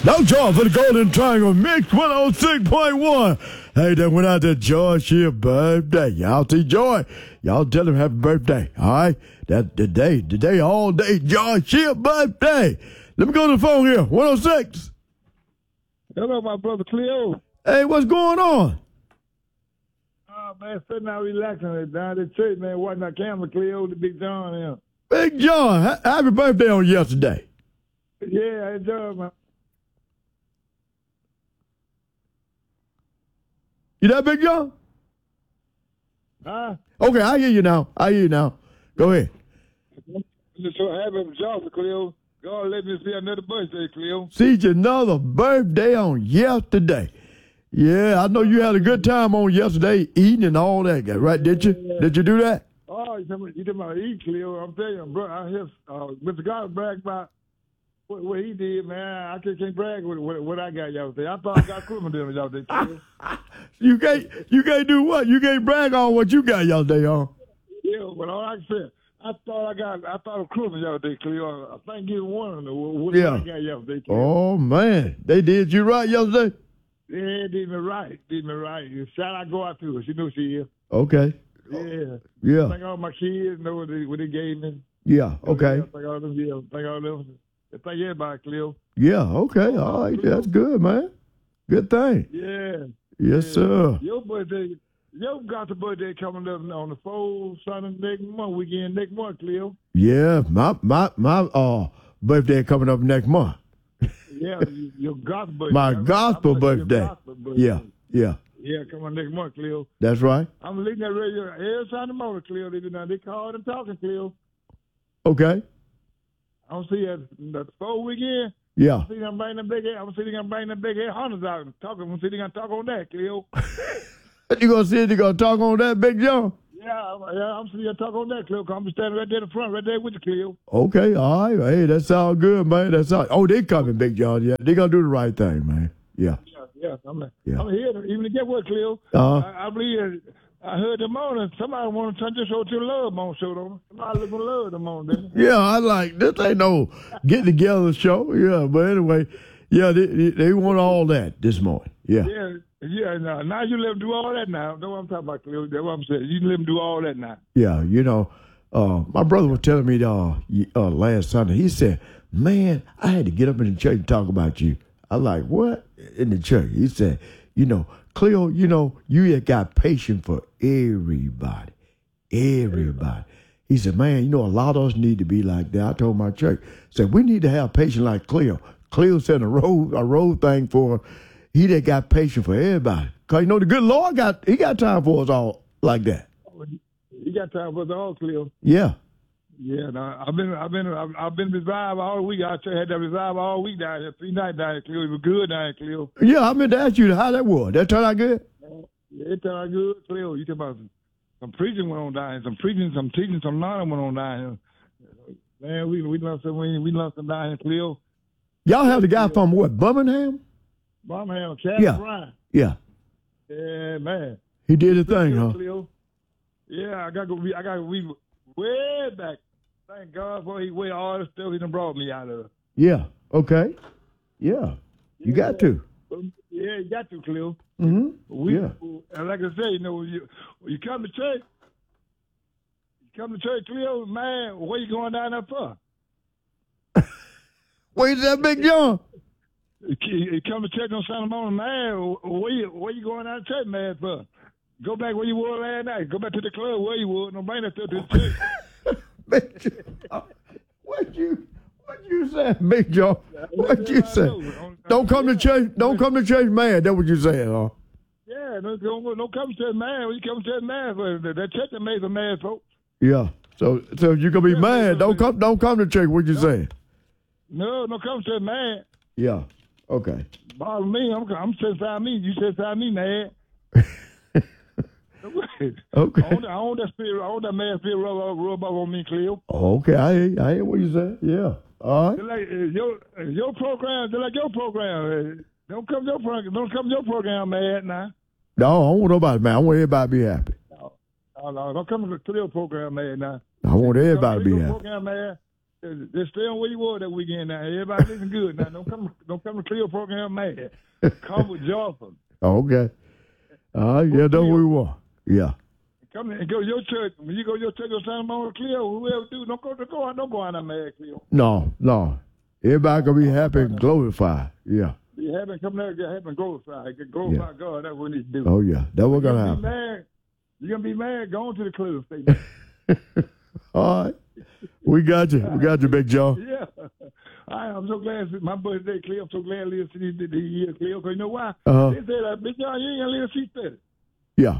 Now John for the Golden Triangle Mix 106.1. Hey, that went out to George here birthday. Y'all see Joy. Y'all tell him happy birthday. All right? That today, all day, George here birthday. Let me go to the phone here. 106. Hello, my brother Cleo. Hey, what's going on? Oh, man, sitting out relaxing down at the church, man, watching that camera, Cleo, the Big John here. Big John, happy birthday on yesterday. Yeah, I enjoyed man. You there, Big John? Huh? Okay, I hear you now. Go ahead. I'm just so happy I'm Johnson, Cleo. God let me see another birthday, Cleo. See another birthday on yesterday. Yeah, I know you had a good time on yesterday eating and all that, right? Did you? Yeah. Did you do that? Oh, you talking about eat, Cleo. I'm telling you, bro, I hear Mr. God brag about what he did, man. I can't brag with what I got yesterday. I thought I got Christmas dinner yesterday, Cleo. You can't do what? You can't brag on what you got yesterday, huh? Yeah, but all I said, I thought of Christmas yesterday, Cleo. I think you won what I got yesterday, Cleo. Oh man, they did you right yesterday. Yeah, did me right. Shout out go out to her. She knows she is. Okay. Yeah. Yeah. Thank all my kids know what they gave me. Yeah. Okay. Thank all them. Yeah. Thank all them. Thank everybody, Cleo. Yeah. Okay. All right. That's good, man. Good thing. Yeah. Yes, sir. Your birthday. Your got the birthday coming up on the 4th Sunday next month, Cleo. Yeah. My birthday coming up next month. Yeah, your gospel birthday. My gospel birthday. Yeah. Yeah, come on next month, Cleo. That's right. I'm leaving that radio every Sunday morning, Cleo. They called and talking, Cleo. Okay. I'm see the 4 weekend. Yeah. I'm see them bring the big head hunters out and talking. I'm see they gonna talk on that, Cleo. You gonna see they gonna talk on that, Big John? Yeah, I'm see they talk on that, Cleo. I'm standing right there in the front, right there with you, Cleo. Okay, all right. Hey, that sounds good, man. Oh, they coming, Big John. Yeah, they gonna do the right thing, man. Yeah. I'm here to, even to get what, Cleo. I believe I heard the morning somebody want to turn this show to the Love Bone show, don't they? Somebody looking for love the morning. Yeah, I like this. Ain't no get together show. Yeah, but anyway, yeah, they want all that this morning. Yeah. Yeah. Now you let them do all that now. That's what I'm talking about, Cleo. That's what I'm saying. You let them do all that now. Yeah, my brother was telling me last Sunday. He said, "Man, I had to get up in the church and talk about you." I like, what? In the church. He said, Cleo, you got patience for everybody. Everybody. He said, man, a lot of us need to be like that. I told my church, said, we need to have patience like Cleo. Cleo said a road thing for her. He that got patience for everybody. Because, the good Lord he got time for us all like that. He got time for us all, Cleo. Yeah. Yeah, I've been revived all week. I had that revive all week down here, 3 nights down here, Cleo. It was good down here, Cleo. Yeah, I meant to ask you how that was. That turned out good? Yeah, it turned out good, Cleo. You talking about some preaching went on down here, some preaching, some teaching, some learning went on down here. Man, we learned some down here, Cleo. Y'all have the guy from what, Birmingham? Birmingham, Chad Bryan. Yeah. Yeah, man. He did his thing, huh? Cleo. Yeah, I got to read way back. Thank God for he weighed all the stuff he done brought me out of. Yeah. Okay. Yeah. You got to. Yeah, you got to, Cleo. Mm-hmm. And like I say, you come to church. Cleo, man, where you going down there for? Where's that, Big John? You come to church on Sunday morning, man, where you going down to church, man, for? Go back where you were last night. Go back to the club where you were. Don't bring that stuff to the church. What you say, Big John? What you say? Don't come to church. Don't come to church, man. That's what you saying, huh? Yeah, don't come to church, man. When you come to church, man, that church is made for mad folks. Yeah. So you gonna be mad? Don't come to church. What you saying? No, don't come to church, man. Yeah. Okay. Bother me. I'm sitting beside me. You sit beside me, man. Okay. I own that spirit. I own that man spirit rub up on me, Cleo. Okay, I hear what you say. Yeah. All right. They're like your program. They're like your program. Don't come your program, man. Now. No, I don't want nobody, man. I want everybody to be happy. No, don't come to your program, man. Now. I want everybody to be happy. Program, man. Just stay on where you were that weekend now. Everybody looking good now. Don't come to Cleo program mad. Come with joyful. Okay. Yeah, that's where we were. Yeah. Come and go to your church. When you go to your church on Santa Monica, Cleo, whoever do, don't go out there mad, Cleo. No. Everybody gonna be happy and glorified. Yeah. Be happy and come there, get happy and glorify. Glorify God. That's what we need to do. Oh yeah, that's what's gonna happen. You're gonna be mad. Go on to the club, stay. All right. We got you. Big John. Yeah. I'm so glad it's my birthday, Cleo. I'm so glad I live to the year, Cleo. Because you know why? They said, Big John, you ain't going to live to see 30. Yeah.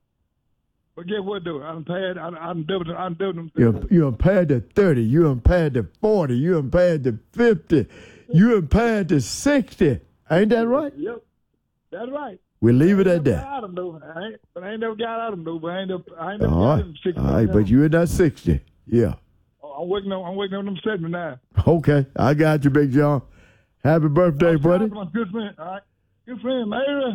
But guess what, though? I'm doubled them. You impaired to 30. You impaired to 40. You impaired to 50. You impaired to 60. Ain't that right? Yep. That's right. We leave it at that. I ain't never got out of them, though. But I ain't never got them 60. All right, but you in that 60. Yeah. I'm waiting on them 79. Okay, I got you, Big John. Happy birthday, buddy. My good friend, all right. Good friend,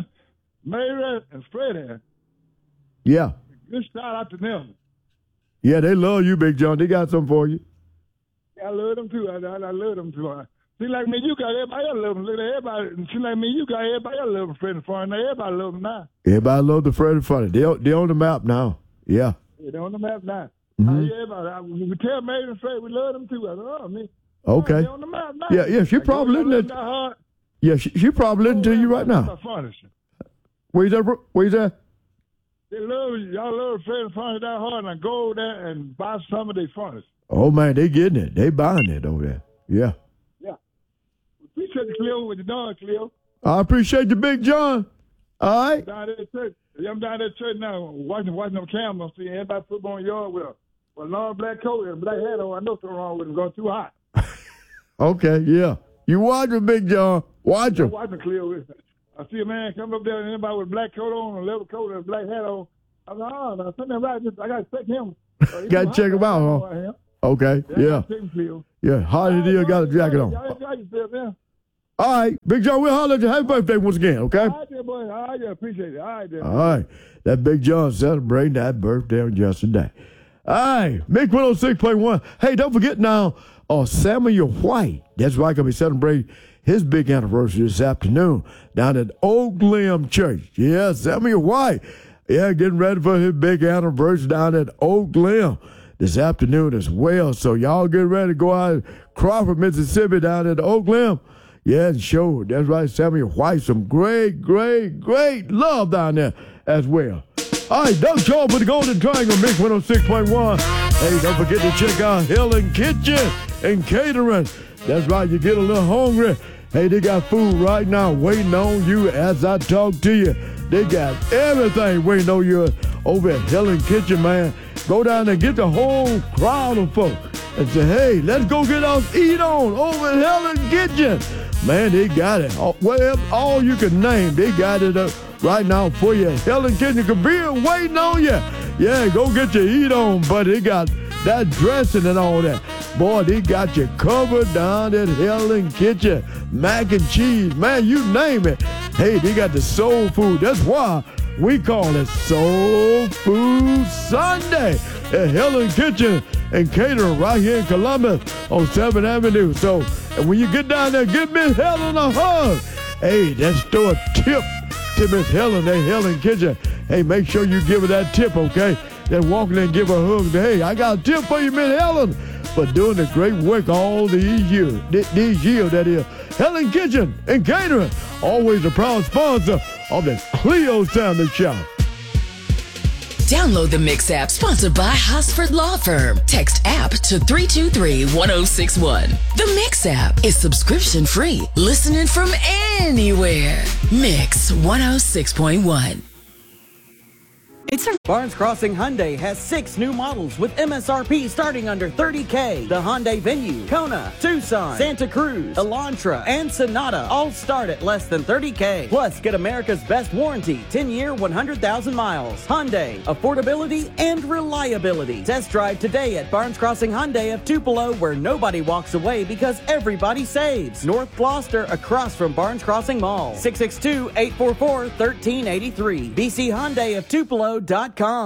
Mayra and Freddie. Yeah. Good shout out to them. Yeah, they love you, Big John. They got something for you. I love them too. I love them too. See, like me, you got everybody else love them. Look at everybody. See, like me, you got everybody else love them. Freddie and Funny. Everybody love them now. Everybody love the Freddie and Funny. They on the map now. Yeah. They're on the map now. Mm-hmm. We tell Mayra and Freddie we love them too. I said, oh, man. Okay. They're on the map now. Yeah, she probably listening. Yeah, she probably listening to you right now. Where's that? They love y'all love Freddie and Funny that hard, and I go there and buy some of their furniture. Oh man, they getting it. They buying it over there. Yeah. Yeah. Appreciate the Cleo with the dog, Cleo. I appreciate you, Big John. All right. I'm down at church now, watching them cameras, seeing everybody football in the yard with a long black coat and a black hat on. I know something wrong with them. Going too hot. Okay, yeah. You watch him, Big John. Watch him. I'm watching Cleo. I see a man come up there and anybody with a black coat on, a leather coat, and a black hat on. I'm like, oh, no, something right. I got to check him. Got to check him out, huh? Okay, yeah. Yeah, hard deal, got a jacket on. Y'all enjoy yourself, man. All right, Big John, we'll holler at you. Happy birthday once again, okay? All right, there, boy. All right, appreciate it. All right, there. All right. That Big John celebrating that birthday on yesterday. All right, Mix 106.1. Hey, don't forget now, Samuel White. That's right, going to be celebrating his big anniversary this afternoon down at Oak Limb Church. Yeah, Samuel White. Yeah, getting ready for his big anniversary down at Oak Limb this afternoon as well. So y'all get ready to go out to Crawford, Mississippi down at Oak Limb. Yeah, and show. That's right, Samuel White. Some great love down there as well. All right, Doug Shaw for the Golden Triangle, Mix 106.1. Hey, don't forget to check out Helen Kitchen and Catering. That's right, you get a little hungry. Hey, they got food right now waiting on you as I talk to you. They got everything waiting on you over at Helen Kitchen, man. Go down there and get the whole crowd of folks and say, hey, let's go get us eat on over at Helen Kitchen. Man, they got it. All you can name, they got it up right now for you. Helen Kitchen could be waiting on you. Yeah, go get your eat on, buddy. They got that dressing and all that. Boy, they got you covered down at Helen Kitchen. Mac and cheese, man, you name it. Hey, they got the soul food. That's why we call it Soul Food Sunday at Helen Kitchen and Catering right here in Columbus on 7th Avenue. So, and when you get down there, give Miss Helen a hug. Hey, let's throw a tip to Miss Helen at Helen Kitchen. Hey, make sure you give her that tip, okay? Then walk in and give her a hug. Hey, I got a tip for you, Miss Helen, for doing the great work all these years. That is. Helen Kitchen and Catering, always a proud sponsor of the Cleo Sounding Show. Download the Mix app, sponsored by Hosford Law Firm. Text app to 323-1061. The Mix app is subscription free. Listening from anywhere. Mix 106.1. Barnes Crossing Hyundai has 6 new models with MSRP starting under $30K. The Hyundai Venue, Kona, Tucson, Santa Cruz, Elantra, and Sonata all start at less than $30K. Plus, get America's best warranty, 10-year, 100,000 miles. Hyundai, affordability and reliability. Test drive today at Barnes Crossing Hyundai of Tupelo, where nobody walks away because everybody saves. North Gloucester, across from Barnes Crossing Mall. 662-844-1383. BC Hyundai of Tupelo.com.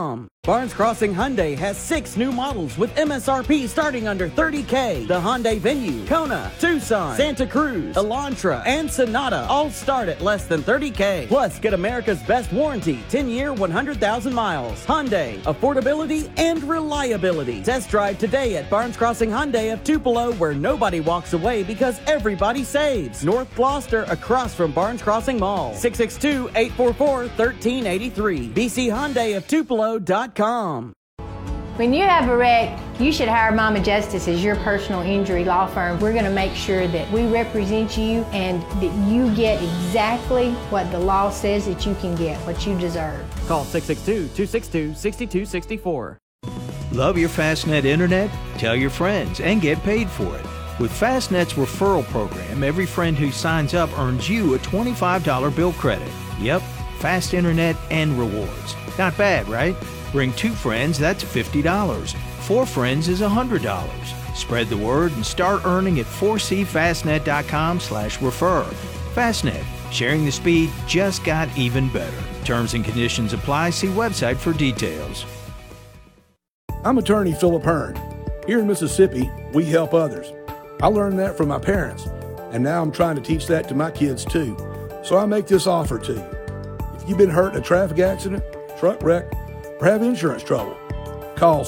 Barnes Crossing Hyundai has 6 new models with MSRP starting under $30K. The Hyundai Venue, Kona, Tucson, Santa Cruz, Elantra, and Sonata all start at less than $30K. Plus, get America's best warranty, 10-year, 100,000 miles. Hyundai, affordability and reliability. Test drive today at Barnes Crossing Hyundai of Tupelo, where nobody walks away because everybody saves. North Gloucester, across from Barnes Crossing Mall. 662-844-1383. BCHyundaiOfTupelo.com. When you have a wreck, you should hire Mama Justice as your personal injury law firm. We're going to make sure that we represent you and that you get exactly what the law says that you can get, what you deserve. Call 662-262-6264. Love your Fastnet internet? Tell your friends and get paid for it. With Fastnet's referral program, every friend who signs up earns you a $25 bill credit. Yep, fast internet and rewards. Not bad, right? Bring 2 friends, that's $50. 4 friends is $100. Spread the word and start earning at 4cfastnet.com/refer. Fastnet, sharing the speed just got even better. Terms and conditions apply. See website for details. I'm attorney Philip Hearn. Here in Mississippi, we help others. I learned that from my parents, and now I'm trying to teach that to my kids too. So I make this offer to you. If you've been hurt in a traffic accident, truck wreck, or have insurance trouble, call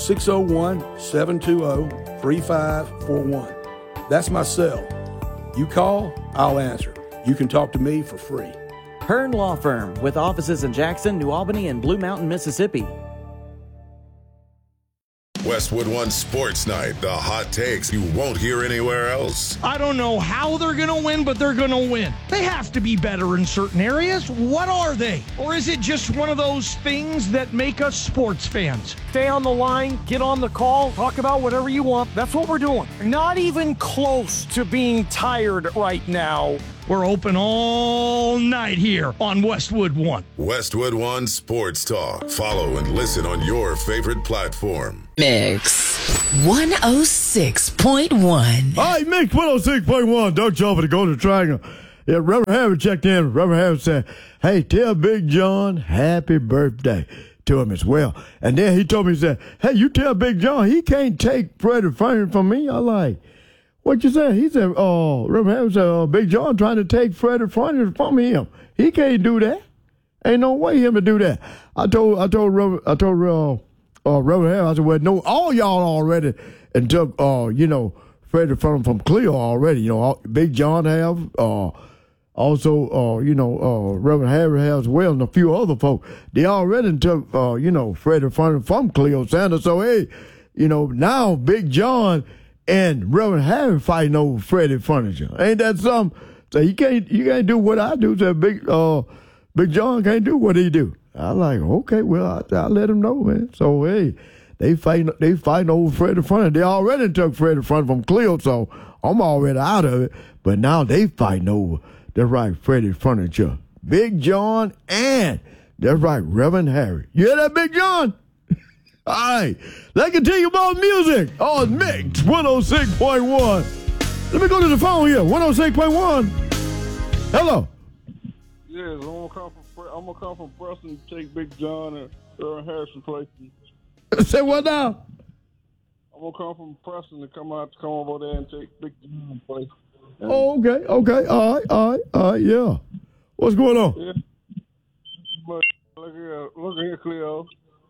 601-720-3541. That's my cell. You call, I'll answer. You can talk to me for free. Hearn Law Firm, with offices in Jackson, New Albany, and Blue Mountain, Mississippi. Westwood One Sports Night, the hot takes you won't hear anywhere else. I don't know how they're going to win, but they're going to win. They have to be better in certain areas. What are they? Or is it just one of those things that make us sports fans? Stay on the line, get on the call, talk about whatever you want. That's what we're doing. Not even close to being tired right now. We're open all night here on Westwood One. Westwood One Sports Talk. Follow and listen on your favorite platform. Mix 106.1. All right, Mix 106.1. Don't jump for the Golden Triangle. Yeah, Reverend Harris checked in. Reverend Harris said, hey, tell Big John happy birthday to him as well. And then he told me, he said, hey, you tell Big John he can't take Freddie Freeman from me. I like, what you say? He said, Reverend Harris said, Big John trying to take Freddie Freeman from him. He can't do that. Ain't no way him to do that. I told Reverend Harris, I said, well, no, all y'all already and took, Freddie from Cleo already. Big John have, also, Reverend Harry has as well, and a few other folks. They already took, Freddie from Cleo Sanders. So, hey, now Big John and Reverend Harry fighting over Freddie Furniture. Ain't that something? So you can't do what I do. So Big John can't do what he do. I like, okay, well, I'll let him know, man. So, hey, they fighting over Freddie Furniture. They already took Freddie Furniture from Cleo, so I'm already out of it. But now they fighting over, that's right, Freddie Furniture. Big John and, that's right, Reverend Harry. You hear that, Big John? All right, let's continue about music on Mix 106.1. Let me go to the phone here, 106.1. Hello. Yes, I'm gonna come from Preston to take Big John and Harrison place. Say what now? I'm gonna come from Preston to come over there and take Big John's place. Oh, okay, all right, yeah. What's going on? Yeah. But look here, Cleo.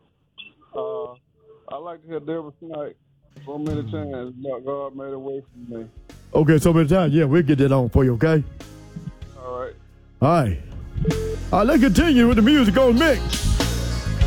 I like to hear Deborah tonight so many times. God made a way for me. Okay, so many times. Yeah, we'll get that on for you, okay? All right. All right. Let's continue with the music on Mix